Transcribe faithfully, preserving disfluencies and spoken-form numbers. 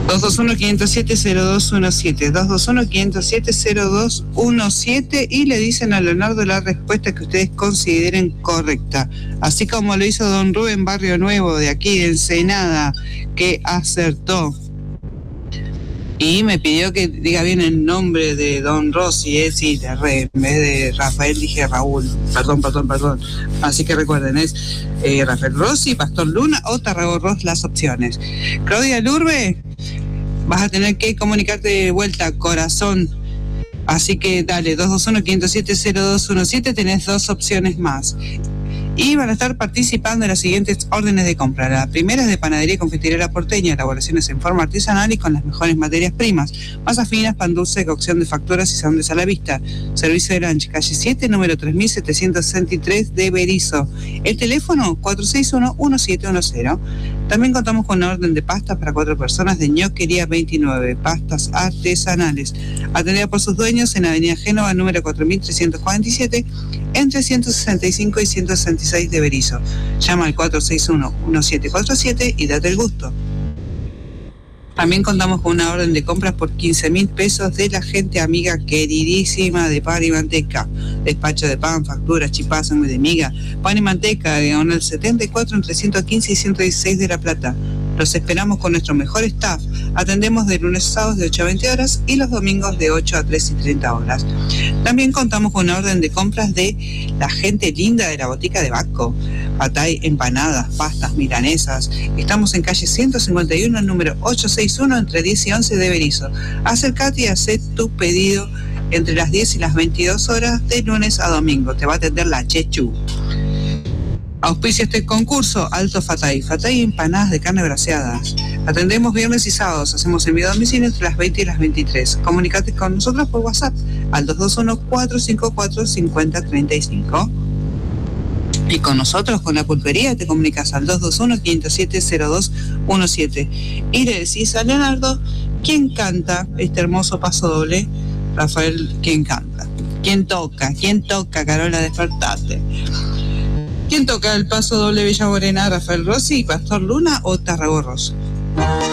dos dos uno, cinco cero siete, cero dos uno siete, dos dos uno, cinco cero siete, cero dos uno siete, y le dicen a Leonardo la respuesta que ustedes consideren correcta. Así como lo hizo don Rubén Barrio Nuevo, de aquí de Ensenada, que acertó. Y me pidió que diga bien el nombre de don Rossi, es decir, de re, en vez de Rafael dije Raúl, perdón, perdón, perdón. Así que recuerden, es eh, Rafael Rossi, Pastor Luna o Tarragorros las opciones. Claudia Lurbe, vas a tener que comunicarte de vuelta, corazón. Así que dale, dos dos uno, cinco cero siete, cero dos uno siete, tenés dos opciones más. Y van a estar participando en las siguientes órdenes de compra. La primera es de Panadería y Confitería La Porteña, elaboraciones en forma artesanal y con las mejores materias primas. Masas finas, pan dulce, cocción de facturas y sándwiches a la vista. Servicio de lunch, calle siete, número tres mil setecientos sesenta y tres de Berisso. El teléfono cuatro seis uno, uno siete uno cero. También contamos con una orden de pastas para cuatro personas de Ñoquería veintinueve, pastas artesanales. Atendida por sus dueños en Avenida Génova, número cuatro mil trescientos cuarenta y siete, entre ciento sesenta y cinco y ciento sesenta y seis de Berisso. Llama al cuatro seis uno, uno siete cuatro siete y date el gusto. También contamos con una orden de compras por quince mil pesos de la gente amiga queridísima de Pan y Manteca. Despacho de pan, facturas, chipás, muy de miga. Pan y Manteca, diagonal setenta y cuatro entre ciento quince y ciento dieciséis de La Plata. Los esperamos con nuestro mejor staff. Atendemos de lunes a sábados de ocho a veinte horas y los domingos de ocho a tres y treinta horas. También contamos con una orden de compras de la gente linda de la botica de Baco. Patay, empanadas, pastas, milanesas. Estamos en calle ciento cincuenta y uno, número ochocientos sesenta y uno, entre diez y once de Berisso. Acércate y haz tu pedido entre las diez y las veintidós horas de lunes a domingo. Te va a atender la Chechu. Auspicia este concurso Alto Fatay, Fatay empanadas de carne braseadas. Atendemos viernes y sábados, hacemos envío a domicilio entre las veinte y las veintitrés. Comunicate con nosotros por WhatsApp al dos dos uno, cuatro cinco cuatro, cinco cero tres cinco. Y con nosotros, con la pulpería, te comunicas al dos dos uno, cinco siete, cero dos uno siete. Y le decís a Leonardo quién canta este hermoso paso doble. Rafael, ¿quién canta? ¿Quién toca? ¿Quién toca, Carola? Despertate. ¿Quién toca el paso doble Villa Morena? ¿Rafael Rossi, Pastor Luna o Tarragorros?